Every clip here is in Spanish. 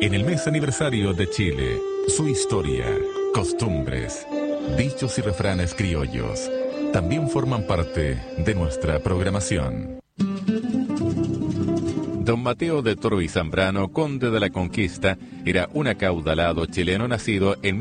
En el mes aniversario de Chile, su historia, costumbres, dichos y refranes criollos también forman parte de nuestra programación. Don Mateo de Toro y Zambrano, conde de la Conquista, era un acaudalado chileno nacido en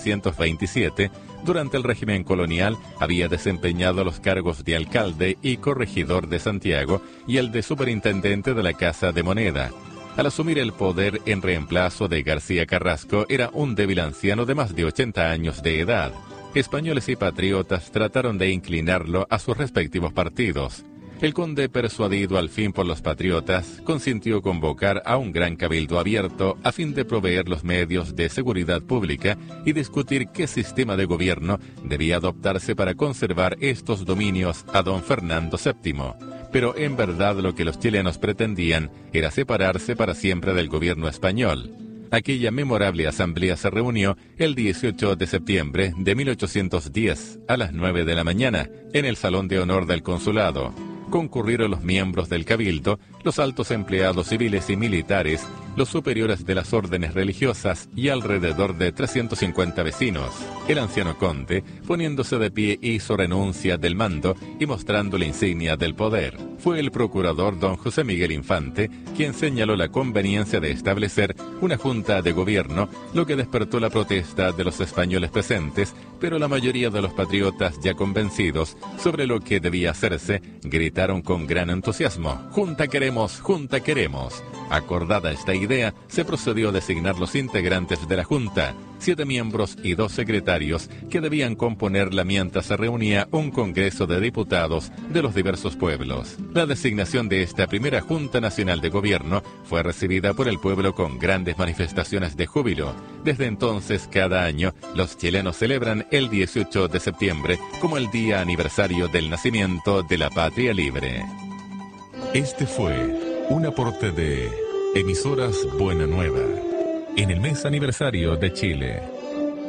1727. Durante el régimen colonial había desempeñado los cargos de alcalde y corregidor de Santiago y el de superintendente de la Casa de Moneda. Al asumir el poder en reemplazo de García Carrasco, era un débil anciano de más de 80 años de edad. Españoles y patriotas trataron de inclinarlo a sus respectivos partidos. El conde, persuadido al fin por los patriotas, consintió convocar a un gran cabildo abierto a fin de proveer los medios de seguridad pública y discutir qué sistema de gobierno debía adoptarse para conservar estos dominios a don Fernando VII. Pero en verdad lo que los chilenos pretendían era separarse para siempre del gobierno español. Aquella memorable asamblea se reunió el 18 de septiembre de 1810 a las 9 de la mañana en el Salón de Honor del Consulado. Concurrieron los miembros del Cabildo, los altos empleados civiles y militares, los superiores de las órdenes religiosas y alrededor de 350 vecinos. El anciano conde, poniéndose de pie, hizo renuncia del mando y mostrando la insignia del poder. Fue el procurador don José Miguel Infante quien señaló la conveniencia de establecer una junta de gobierno, lo que despertó la protesta de los españoles presentes, pero la mayoría de los patriotas ya convencidos sobre lo que debía hacerse, gritaron con gran entusiasmo: ¡Junta queremos! ¡Junta queremos! Acordada esta idea, se procedió a designar los integrantes de la Junta, 7 miembros y 2 secretarios, que debían componerla mientras se reunía un congreso de diputados de los diversos pueblos. La designación de esta primera Junta Nacional de Gobierno fue recibida por el pueblo con grandes manifestaciones de júbilo. Desde entonces, cada año, los chilenos celebran el 18 de septiembre como el día aniversario del nacimiento de la patria libre. Este fue un aporte de Emisoras Buena Nueva en el mes aniversario de Chile.